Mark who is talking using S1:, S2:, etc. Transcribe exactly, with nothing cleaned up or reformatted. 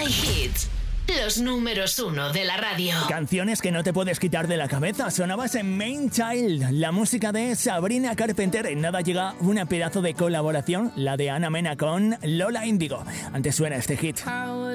S1: Play Hits, los números uno de la radio.
S2: Canciones que no te puedes quitar de la cabeza. Sonabas en Main Child, la música de Sabrina Carpenter. En nada llega una pedazo de colaboración, la de Ana Mena con Lola Índigo. Antes suena este hit.